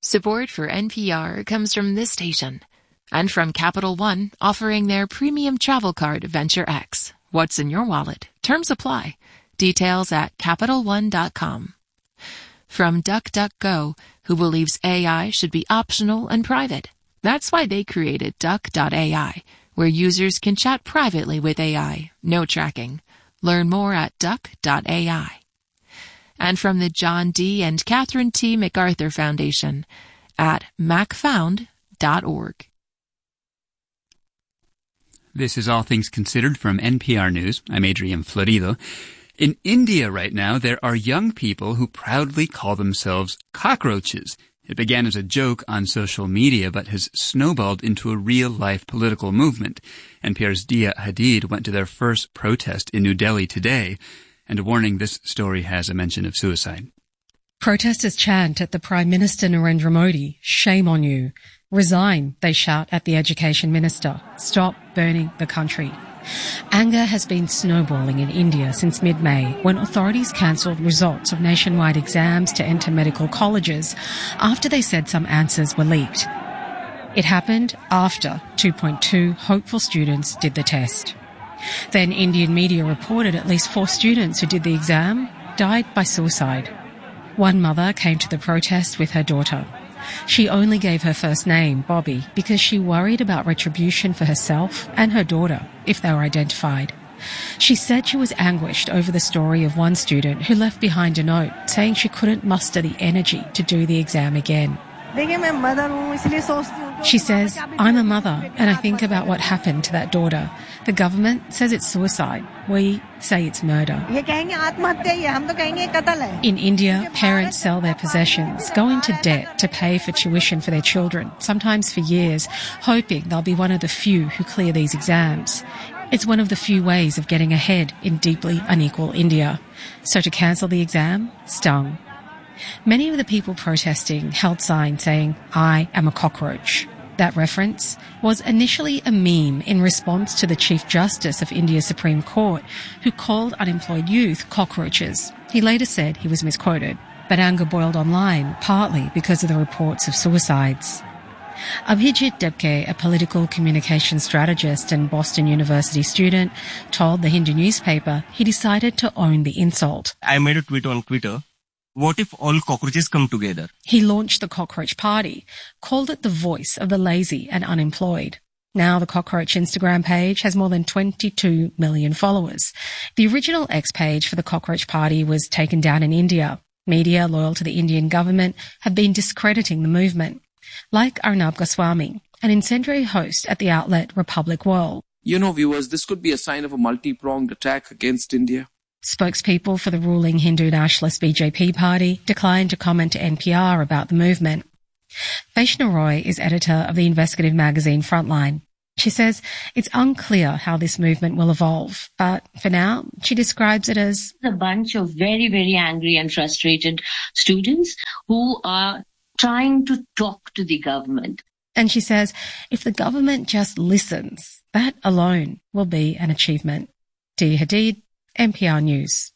Support for NPR comes from this station and from Capital One, offering their premium travel card Venture X. What's in your wallet? Terms apply. Details at CapitalOne.com. From DuckDuckGo, who believes AI should be optional and private. That's why they created Duck.ai, where users can chat privately with AI. No tracking. Learn more at Duck.ai. And from the John D. and Catherine T. MacArthur Foundation at macfound.org. This is All Things Considered from NPR News. I'm Adrian Florido. In India right now, there are young people who proudly call themselves cockroaches. It began as a joke on social media, but has snowballed into a real-life political movement. NPR's Dia Hadid went to their first protest in New Delhi today. And a warning, this story has a mention of suicide. Protesters chant at the Prime Minister Narendra Modi, "Shame on you." "Resign," they shout at the Education Minister. "Stop burning the country." Anger has been snowballing in India since mid-May, when authorities cancelled results of nationwide exams to enter medical colleges after they said some answers were leaked. It happened after 2.2 hopeful students did the test. Then Indian media reported at least 4 students who did the exam died by suicide. One mother came to the protest with her daughter. She only gave her first name, Bobby, because she worried about retribution for herself and her daughter if they were identified. She said she was anguished over the story of one student who left behind a note saying she couldn't muster the energy to do the exam again. She says, "I'm a mother and I think about what happened to that daughter. The government says it's suicide. We say it's murder." In India, parents sell their possessions, go into debt to pay for tuition for their children, sometimes for years, hoping they'll be one of the few who clear these exams. It's one of the few ways of getting ahead in deeply unequal India. So to cancel the exam stung. Many of the people protesting held signs saying, "I am a cockroach." That reference was initially a meme in response to the Chief Justice of India's Supreme Court, who called unemployed youth cockroaches. He later said he was misquoted, but anger boiled online, partly because of the reports of suicides. Abhijit Debke, a political communication strategist and Boston University student, told the Hindu newspaper he decided to own the insult. I made a tweet on Twitter. What if all cockroaches come together? He launched the Cockroach Party, called it the voice of the lazy and unemployed. Now the Cockroach Instagram page has more than 22 million followers. The original X page for the Cockroach Party was taken down in India. Media loyal to the Indian government have been discrediting the movement. Like Arnab Goswami, an incendiary host at the outlet Republic World. Viewers, this could be a sign of a multi-pronged attack against India. Spokespeople for the ruling Hindu nationalist BJP party declined to comment to NPR about the movement. Vaishna Roy is editor of the investigative magazine Frontline. She says it's unclear how this movement will evolve, but for now, she describes it as a bunch of very, very angry and frustrated students who are trying to talk to the government. And she says if the government just listens, that alone will be an achievement. Dia Hadid, NPR News.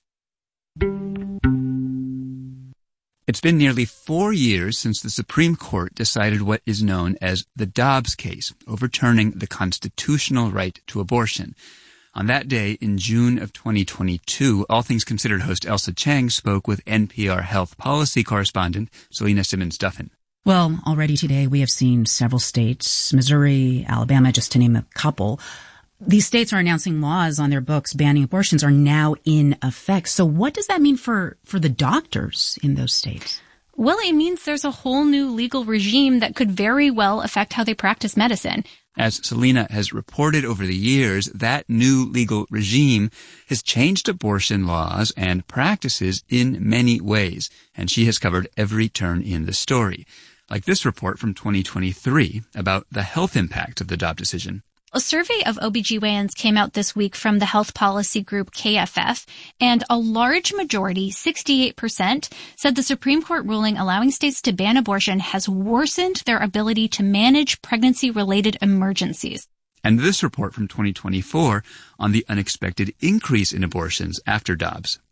It's been nearly 4 years since the Supreme Court decided what is known as the Dobbs case, overturning the constitutional right to abortion. On that day, in June of 2022, All Things Considered host Elsa Chang spoke with NPR health policy correspondent Selena Simmons-Duffin. Well, already today we have seen several states, Missouri, Alabama, just to name a couple. These states are announcing laws on their books banning abortions are now in effect. So what does that mean for the doctors in those states? Well, it means there's a whole new legal regime that could very well affect how they practice medicine. As Selena has reported over the years, that new legal regime has changed abortion laws and practices in many ways, and she has covered every turn in the story. Like this report from 2023 about the health impact of the Dobbs decision. A survey of OBGYNs came out this week from the health policy group KFF, and a large majority, 68%, said the Supreme Court ruling allowing states to ban abortion has worsened their ability to manage pregnancy-related emergencies. And this report from 2024 on the unexpected increase in abortions after Dobbs.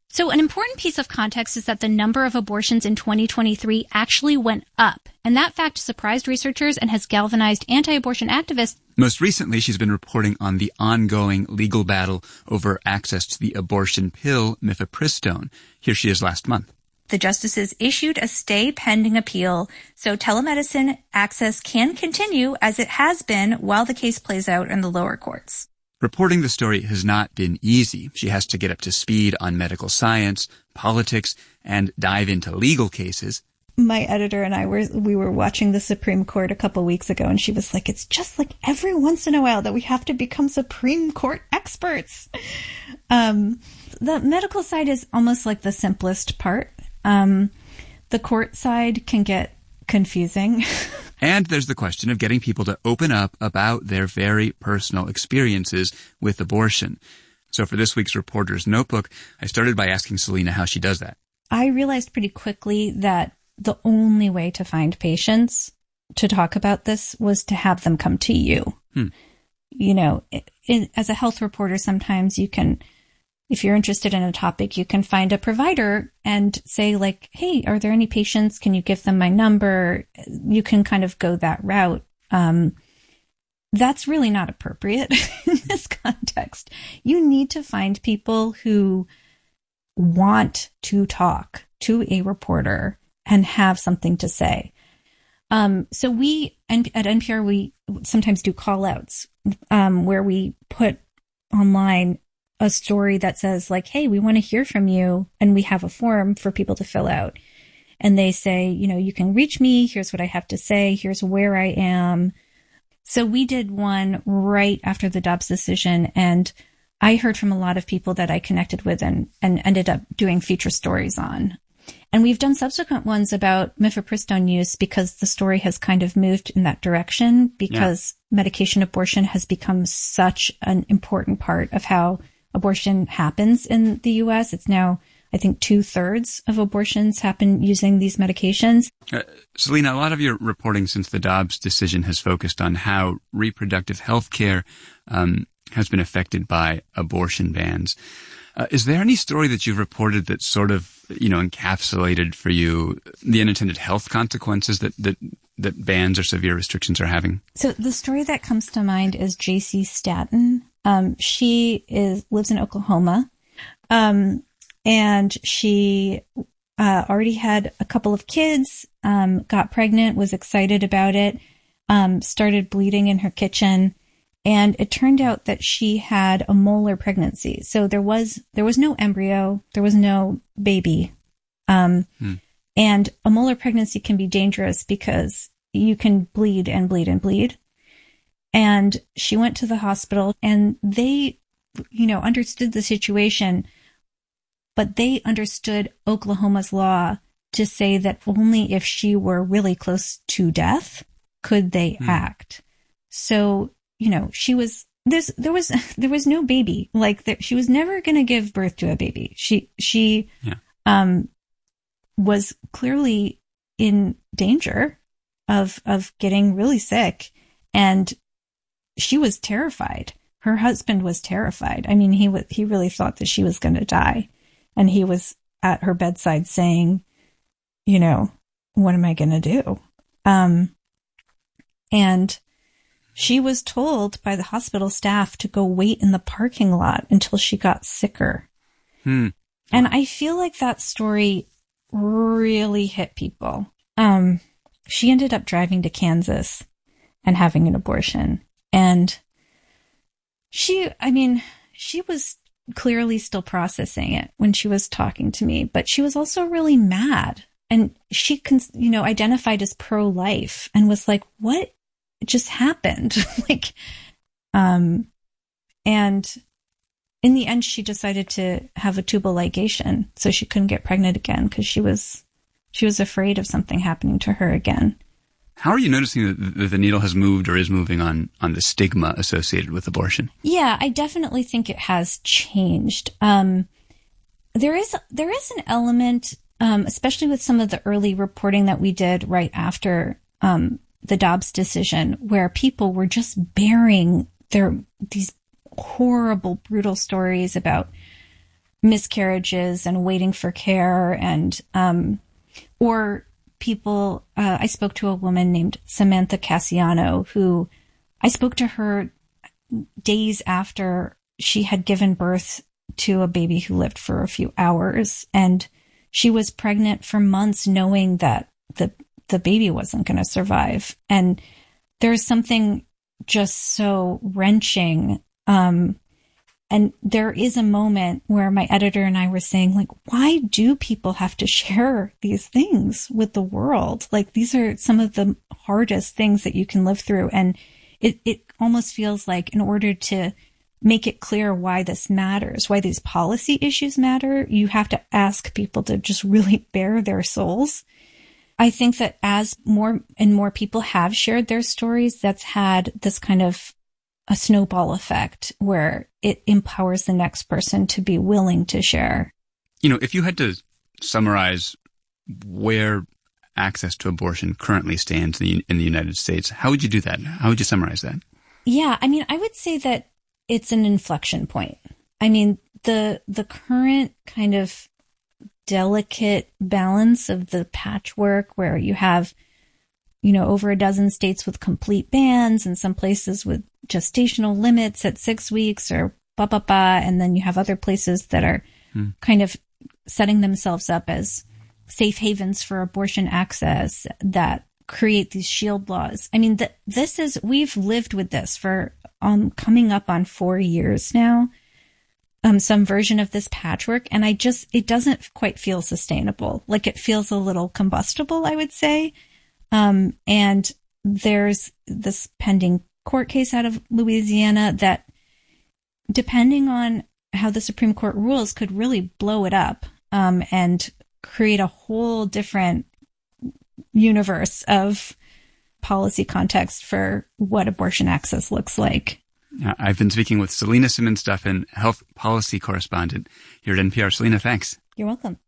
So an important piece of context is that the number of abortions in 2023 actually went up. And that fact surprised researchers and has galvanized anti-abortion activists. Most recently, she's been reporting on the ongoing legal battle over access to the abortion pill mifepristone. Here she is last month. The justices issued a stay pending appeal, so telemedicine access can continue as it has been while the case plays out in the lower courts. Reporting the story has not been easy. She has to get up to speed on medical science, politics, and dive into legal cases. My editor and I were watching the Supreme Court a couple weeks ago, and she was like, it's just like every once in a while that we have to become Supreme Court experts. The medical side is almost like the simplest part. The court side can get confusing. And there's the question of getting people to open up about their very personal experiences with abortion. So for this week's Reporter's Notebook, I started by asking Selena how she does that. I realized pretty quickly that the only way to find patients to talk about this was to have them come to you. You know, as a health reporter, sometimes you can, if you're interested in a topic, you can find a provider and say like, hey, are there any patients? Can you give them my number? You can kind of go that route. That's really not appropriate in this context. You need to find people who want to talk to a reporter and have something to say. So we, at NPR, we sometimes do call outs where we put online a story that says like, hey, we want to hear from you. And we have a form for people to fill out. And they say, you know, you can reach me. Here's what I have to say. Here's where I am. So we did one right after the Dobbs decision. And I heard from a lot of people that I connected with and ended up doing feature stories on. And we've done subsequent ones about mifepristone use because the story has kind of moved in that direction because medication abortion has become such an important part of how abortion happens in the U.S. It's now, I think, 2/3 of abortions happen using these medications. Selena, a lot of your reporting since the Dobbs decision has focused on how reproductive health care has been affected by abortion bans. Is there any story that you've reported that sort of, you know, encapsulated for you the unintended health consequences that bans or severe restrictions are having? So the story that comes to mind is J.C. Staten. She lives in Oklahoma, and she already had a couple of kids, got pregnant, was excited about it, started bleeding in her kitchen. And it turned out that she had a molar pregnancy. So there was no embryo. There was no baby. And a molar pregnancy can be dangerous because you can bleed and bleed and bleed. And she went to the hospital and they, you know, understood the situation, but they understood Oklahoma's law to say that only if she were really close to death could they act. So, you know, there was no baby. Like she was never going to give birth to a baby. She was clearly in danger of getting really sick, and she was terrified. Her husband was terrified. I mean, he really thought that she was going to die, and he was at her bedside saying, you know, what am I going to do? And she was told by the hospital staff to go wait in the parking lot until she got sicker. And I feel like that story really hit people. She ended up driving to Kansas and having an abortion. And she was clearly still processing it when she was talking to me, but she was also really mad. And she, identified as pro-life and was like, what just happened? And in the end, she decided to have a tubal ligation so she couldn't get pregnant again because she was afraid of something happening to her again. How are you noticing that the needle has moved or is moving on the stigma associated with abortion? Yeah, I definitely think it has changed. There is an element, especially with some of the early reporting that we did right after the Dobbs decision, where people were just bearing these horrible, brutal stories about miscarriages and waiting for care, and or people. I spoke to a woman named Samantha Cassiano, who I spoke to her days after she had given birth to a baby who lived for a few hours, and she was pregnant for months knowing that the baby wasn't going to survive. And there's something just so wrenching. And there is a moment where my editor and I were saying, like, why do people have to share these things with the world? Like, these are some of the hardest things that you can live through. And it almost feels like in order to make it clear why this matters, why these policy issues matter, you have to ask people to just really bare their souls. I think that as more and more people have shared their stories, that's had this kind of a snowball effect where it empowers the next person to be willing to share. You know, if you had to summarize where access to abortion currently stands in the United States, how would you do that? How would you summarize that? Yeah, I mean, I would say that it's an inflection point. I mean, the current kind of delicate balance of the patchwork where you have, you know, over a dozen states with complete bans and some places with gestational limits at 6 weeks or and then you have other places that are kind of setting themselves up as safe havens for abortion access that create these shield laws. I mean, we've lived with this for coming up on 4 years now, some version of this patchwork. And it doesn't quite feel sustainable. Like, it feels a little combustible, I would say. And there's this pending court case out of Louisiana that, depending on how the Supreme Court rules, could really blow it up, and create a whole different universe of policy context for what abortion access looks like. I've been speaking with Selena Simmons-Duffin, health policy correspondent here at NPR. Selena, thanks. You're welcome.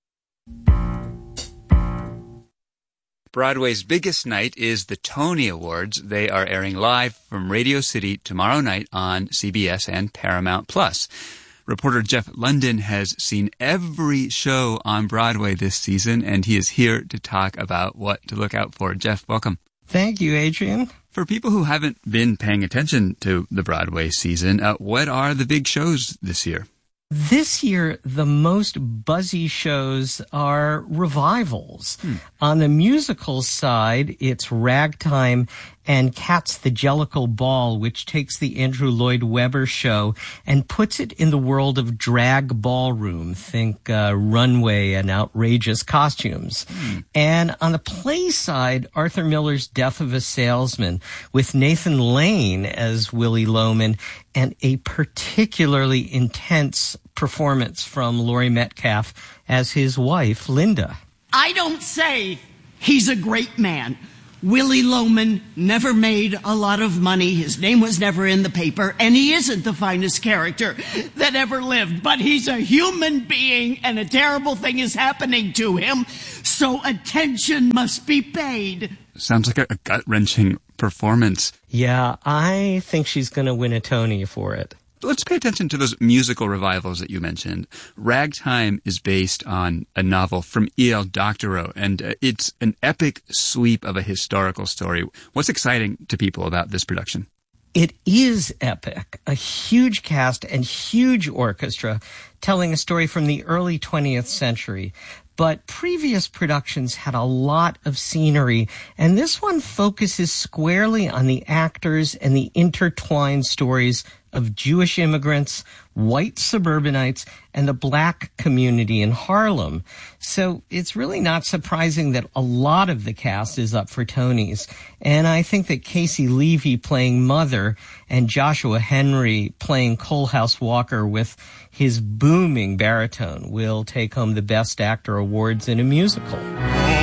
Broadway's biggest night is the Tony Awards. They are airing live from Radio City tomorrow night on CBS and Paramount+. Reporter Jeff London has seen every show on Broadway this season, and he is here to talk about what to look out for. Jeff, welcome. Thank you, Adrian. For people who haven't been paying attention to the Broadway season, what are the big shows this year? This year, the most buzzy shows are revivals. On the musical side, it's Ragtime and Cats the Jellicle Ball, which takes the Andrew Lloyd Webber show and puts it in the world of drag ballroom. Think runway and outrageous costumes. And on the play side, Arthur Miller's Death of a Salesman, with Nathan Lane as Willie Loman, and a particularly intense performance from Laurie Metcalf as his wife, Linda. I don't say he's a great man. Willie Loman never made a lot of money. His name was never in the paper, and he isn't the finest character that ever lived. But he's a human being, and a terrible thing is happening to him, so attention must be paid. Sounds like a gut-wrenching performance. Yeah, I think she's going to win a Tony for it. Let's pay attention to those musical revivals that you mentioned. Ragtime is based on a novel from E.L. Doctorow, and it's an epic sweep of a historical story. What's exciting to people about this production? It is epic. A huge cast and huge orchestra telling a story from the early 20th century. But previous productions had a lot of scenery, and this one focuses squarely on the actors and the intertwined stories of Jewish immigrants, white suburbanites, and the black community in Harlem. So it's really not surprising that a lot of the cast is up for Tonys. And I think that Casey Levy playing Mother and Joshua Henry playing Coalhouse Walker with his booming baritone will take home the Best Actor awards in a musical. Go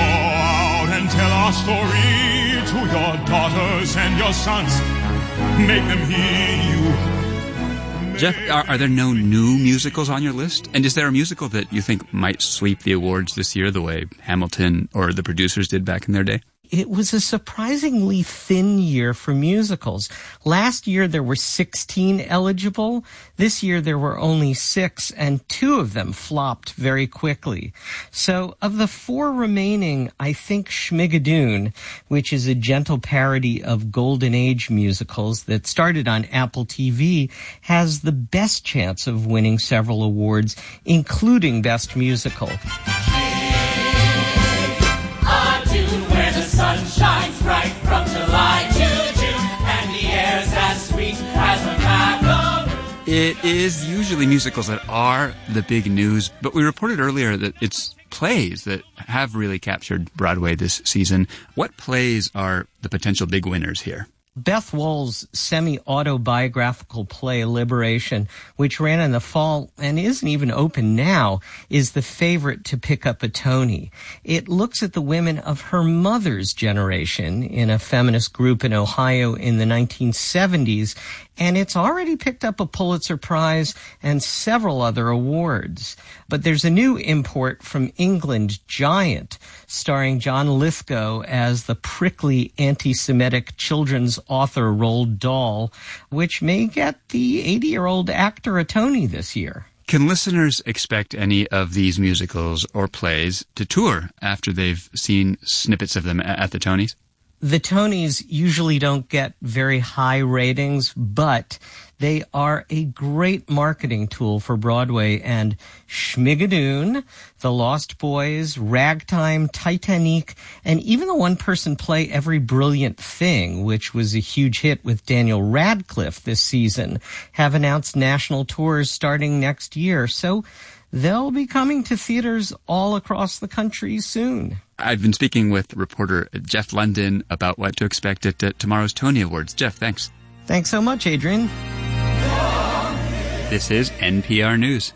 out and tell our story to your daughters and your sons. Make them hear you. Jeff, are there no new musicals on your list? And is there a musical that you think might sweep the awards this year the way Hamilton or The Producers did back in their day? it was a surprisingly thin year for musicals. Last year there were 16 eligible. This year there were only 6, and 2 of them flopped very quickly. So of the 4 remaining, I think Schmigadoon, which is a gentle parody of Golden Age musicals that started on Apple TV, has the best chance of winning several awards, including Best Musical. Sun shines bright from July to June, and the air's as sweet as a macaroon. It is usually musicals that are the big news, but we reported earlier that it's plays that have really captured Broadway this season. What plays are the potential big winners here? Beth Wohl's semi-autobiographical play, Liberation, which ran in the fall and isn't even open now, is the favorite to pick up a Tony. It looks at the women of her mother's generation in a feminist group in Ohio in the 1970s, and it's already picked up a Pulitzer Prize and several other awards. But there's a new import from England, Giant, starring John Lithgow as the prickly anti-Semitic children's author Roald Dahl, which may get the 80-year-old actor a Tony this year. Can listeners expect any of these musicals or plays to tour after they've seen snippets of them at the Tonys? The Tonys usually don't get very high ratings, but they are a great marketing tool for Broadway, and Schmigadoon, The Lost Boys, Ragtime, Titanic, and even the one-person play Every Brilliant Thing, which was a huge hit with Daniel Radcliffe this season, have announced national tours starting next year. So they'll be coming to theaters all across the country soon. I've been speaking with reporter Jeff London about what to expect at tomorrow's Tony Awards. Jeff, thanks. Thanks so much, Adrian. This is NPR News.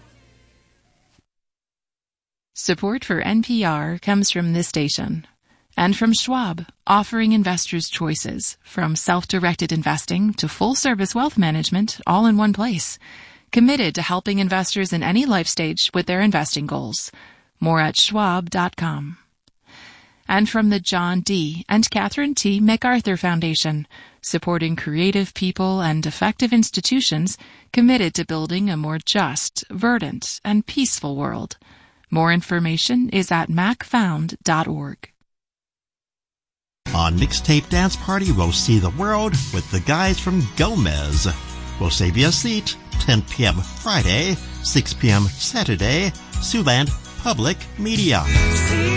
Support for NPR comes from this station and from Schwab, offering investors choices from self-directed investing to full-service wealth management all in one place. Committed to helping investors in any life stage with their investing goals. More at schwab.com. And from the John D. and Catherine T. MacArthur Foundation, supporting creative people and effective institutions committed to building a more just, verdant, and peaceful world. More information is at macfound.org. On Mixtape Dance Party, we'll see the world with the guys from Gomez. We'll save you a seat. 10 p.m. Friday, 6 p.m. Saturday, Siouxland Public Media.